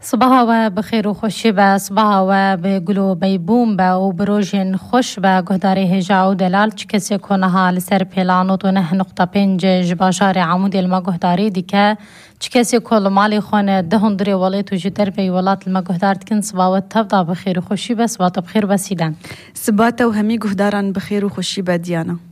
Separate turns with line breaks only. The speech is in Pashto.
صباح و بخیر و خوشی به صباح و به گلو بیبوم به و بروژن خوش به گهداری هجا و دلال چه کسی کنه ها لسر پیلانوت و 9.5 جباشار عمود الما گهداری دیگه چه کسی کل مالی خانه دهندری ولیت و جدر به ولات الما گهدارت کن صباح و تبدا بخیر و خوشی به صباح بخیر بسیدن
صباح و همی گهداران بخیر و خوشی به دیانا